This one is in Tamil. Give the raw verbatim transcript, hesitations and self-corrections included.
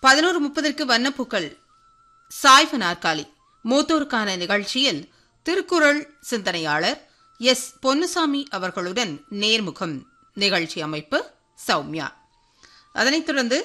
பதினொன்று முப்பதற்கு வண்ணப்பூக்கள் சாய்வு நாற்காலி மூத்தோருக்கான நிகழ்ச்சியில் திருக்குறள் சிந்தனையாளர் எஸ் பொன்னுசாமி அவர்களுடன் நேர்முகம். நிகழ்ச்சி அமைப்பு சௌமியா. அதனைத் தொடர்ந்து